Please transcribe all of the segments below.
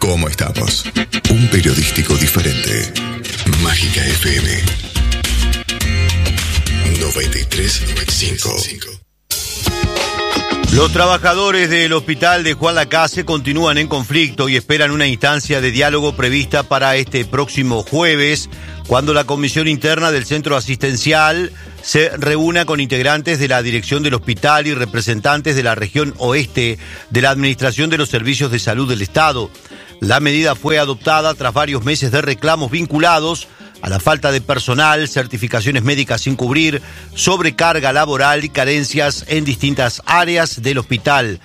¿Cómo estamos? Un periodístico diferente. Mágica FM 93.5. Los trabajadores del hospital de Juan Lacase continúan en conflicto y esperan una instancia de diálogo prevista para este próximo jueves, cuando la comisión interna del centro asistencial se reúna con integrantes de la dirección del hospital y representantes de la región oeste de la Administración de los Servicios de Salud del Estado. La medida fue adoptada tras varios meses de reclamos vinculados a la falta de personal, certificaciones médicas sin cubrir, sobrecarga laboral y carencias en distintas áreas del hospital.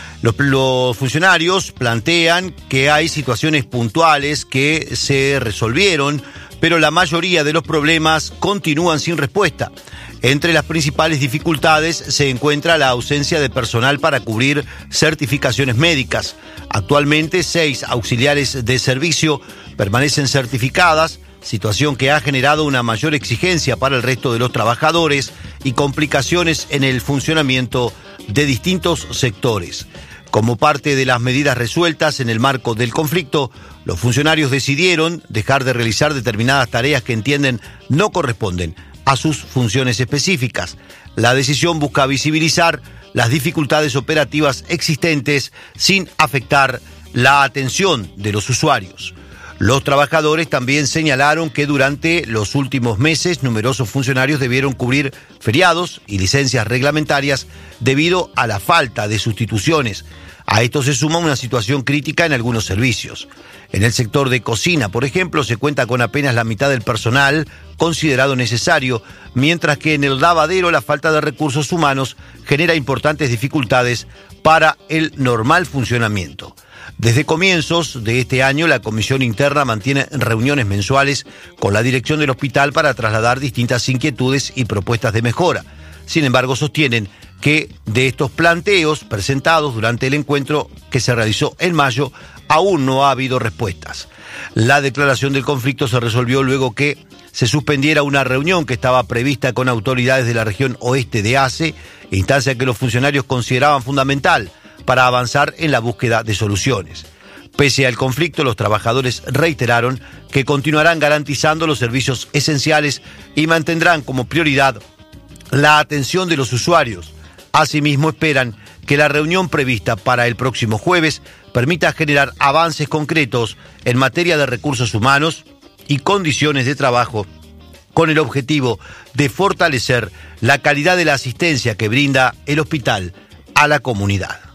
Los funcionarios plantean que hay situaciones puntuales que se resolvieron, pero la mayoría de los problemas continúan sin respuesta. Entre las principales dificultades se encuentra la ausencia de personal para cubrir certificaciones médicas. Actualmente 6 auxiliares de servicio permanecen certificadas, situación que ha generado una mayor exigencia para el resto de los trabajadores y complicaciones en el funcionamiento de distintos sectores. Como parte de las medidas resueltas en el marco del conflicto, los funcionarios decidieron dejar de realizar determinadas tareas que entienden no corresponden a sus funciones específicas. La decisión busca visibilizar las dificultades operativas existentes sin afectar la atención de los usuarios. Los trabajadores también señalaron que durante los últimos meses numerosos funcionarios debieron cubrir feriados y licencias reglamentarias debido a la falta de sustituciones. A esto se suma una situación crítica en algunos servicios. En el sector de cocina, por ejemplo, se cuenta con apenas la mitad del personal considerado necesario, mientras que en el lavadero la falta de recursos humanos genera importantes dificultades para el normal funcionamiento. Desde comienzos de este año, la comisión interna mantiene reuniones mensuales con la dirección del hospital para trasladar distintas inquietudes y propuestas de mejora. Sin embargo, sostienen que de estos planteos presentados durante el encuentro que se realizó en mayo, aún no ha habido respuestas. La declaración del conflicto se resolvió luego que se suspendiera una reunión que estaba prevista con autoridades de la región oeste de ACE, instancia que los funcionarios consideraban fundamental para avanzar en la búsqueda de soluciones. Pese al conflicto, los trabajadores reiteraron que continuarán garantizando los servicios esenciales y mantendrán como prioridad la atención de los usuarios. Asimismo, esperan que la reunión prevista para el próximo jueves permita generar avances concretos en materia de recursos humanos y condiciones de trabajo, con el objetivo de fortalecer la calidad de la asistencia que brinda el hospital a la comunidad.